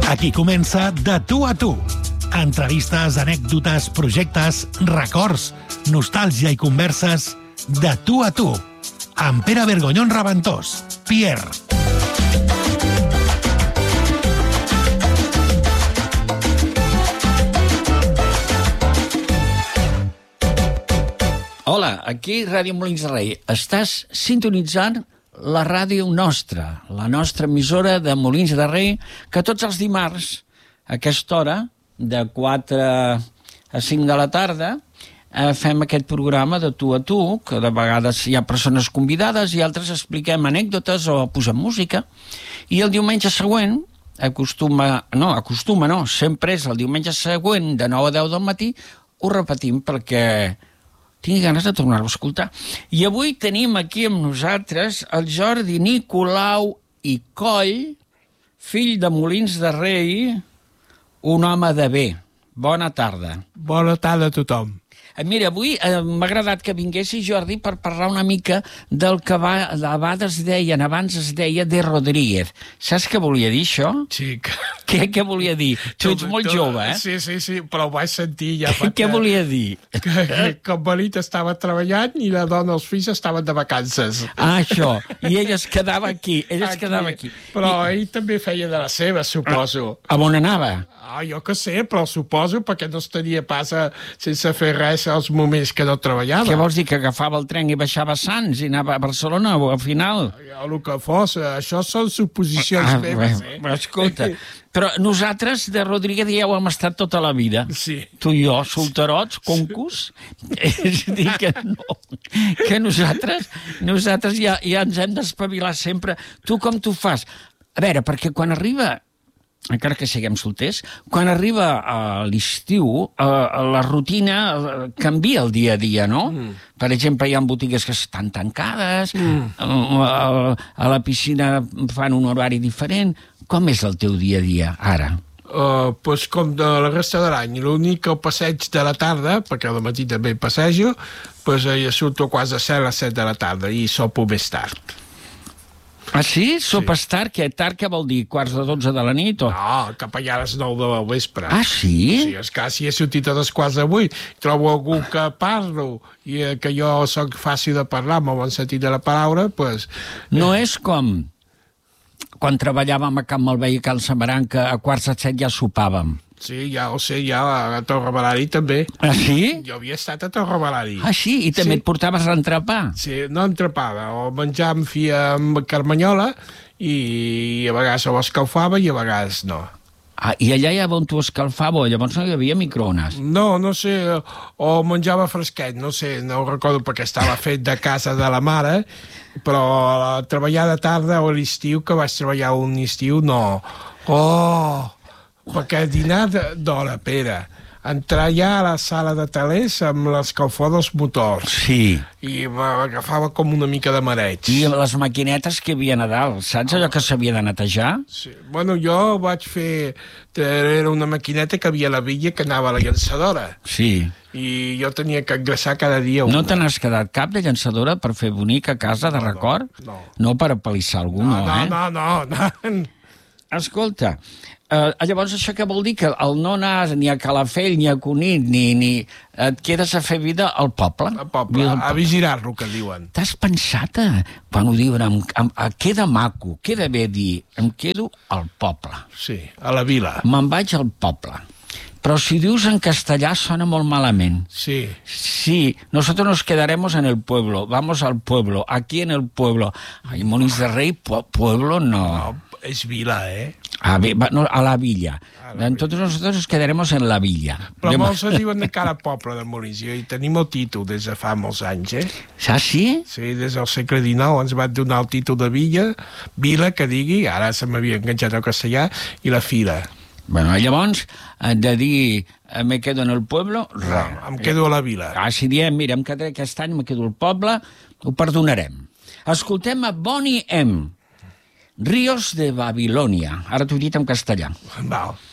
Aquí comença De tu a tu. Entrevistes, anècdotes, projectes, records, nostàlgia i converses de tu a tu. Amb Pere Vergonyón Raventós, Pierre. Hola, aquí Ràdio Molins de Rei. Estàs sintonitzant la ràdio nostra, la nostra emissora de Molins de Rei, que tots els dimarts, a aquesta hora, de 4 a 5 de la tarda, fem aquest programa de tu a tu, que de vegades hi ha persones convidades i altres expliquem anècdotes o posem música. I el diumenge següent, sempre és el diumenge següent, de 9 a 10 del matí, ho repetim perquè tinc ganes de tornar-ho a escoltar. I avui tenim aquí amb nosaltres el Jordi Nicolau i Coll, fill de Molins de Rei, un home de bé. Bona tarda. Bona tarda a tothom. Mira, avui m'ha agradat que vinguessis, Jordi, per parlar una mica del que abans es deia de Rodríguez. Saps què volia dir, això? Sí. Què volia dir? Tu ets molt jove, eh? Sí, però ho vaig sentir ja. Què volia dir? Que el marit estava treballant i la dona, els fills, estaven de vacances. Ah, això. I ell es quedava aquí. Però ell també feia de la seva, suposo. A on anava? Jo que sé, però suposo, perquè no estaria pas sense fer res als moments que no treballava. Què vols dir, que agafava el tren i baixava a Sants i anava a Barcelona o al final? El que fos, això són suposicions meves. Però escolta, però nosaltres de Rodríguez ja ho hem estat tota la vida. Sí. Tu i jo, solterots, concos. És a dir, que nosaltres ja ens hem d'espavilar sempre. Tu com tu fas? A veure, perquè quan arriba, encara que siguem solters, quan arriba a l'estiu, la rutina canvia el dia a dia, no? Per exemple, hi ha botigues que estan tancades, a la piscina fan un horari diferent. Com és el teu dia a dia, ara? Pues com de la resta de l'any. L'únic que el passeig de la tarda, perquè al matí també passejo, pues ja surto quasi a 7 de la tarda i sopo més tard. Ah, sí? Sopes tard? Tard què vol dir? Quarts de 12 de la nit? No, cap allà a les 9 del vespre. Ah, sí? Sí, és que si he sortit a les quarts de 8, trobo algú que parlo i que jo soc fàcil de parlar, amb el bon sentit de la paraula, doncs... No és com quan treballàvem a Can Malvei i a Can Samaran, que a quarts de 7 ja sopàvem. Sí, ja ho sé, ja a Torrebalari també. Ah, sí? Jo havia estat a Torrebalari. Ah, sí? I també et portaves l'entrepà? Sí, no entrepava, o menjar amb carmanyola i a vegades ho escalfava i a vegades no. Ah, i allà on tu escalfava, llavors no hi havia microones? No sé, o menjava fresquet, no sé, no ho recordo perquè estava fet de casa de la mare, però treballar de tarda o a l'estiu, que vaig treballar un estiu, no. Perquè dinar d'hora, Pere, entrar ja a la sala de telers amb l'escalfor dels motors. Sí. I m'agafava com una mica de mareig. I les maquinetes que hi havia a dalt, saps allò que s'havia de netejar? Sí. Bueno, jo vaig fer... Era una maquineta que havia a la villa que anava a la llançadora. Sí. I jo tenia que engraçar cada dia una. No te n'has quedat cap de llançadora per fer bonic a casa de record? No. No per apalissar algú, No. Escolta, llavors això què vol dir? Que el no anar ni a Calafell, ni a Cunit, ni et quedes a fer vida al poble? Al poble, a vigilar-lo, que diuen. T'has pensat, quan ho diuen, queda maco, queda bé dir, em quedo al poble. Sí, a la vila. Me'n vaig al poble. Però si dius en castellà sona molt malament. Sí. Sí, nosotros nos quedaremos en el pueblo, vamos al pueblo, aquí en el pueblo. Ai, Molins de Rei, pueblo no. No, és vila, A la villa. Entonces nosotros nos quedaremos en la villa. Però molts es diuen encara poble de Molins, i tenim el títol des de fa molts anys, Ah, sí? Sí, des del segle XIX ens van donar el títol de vila, que digui, ara se m'havia enganxat el castellà, i la fila. Bueno, llavors, de dir me quedo en el pueblo... No, em quedo a la vila. Si diem, mira, em quedaré aquest any, me quedo al poble, ho perdonarem. Escoltem a Bonnie M. Ríos de Babilònia. Ara t'ho he dit en castellà. Val.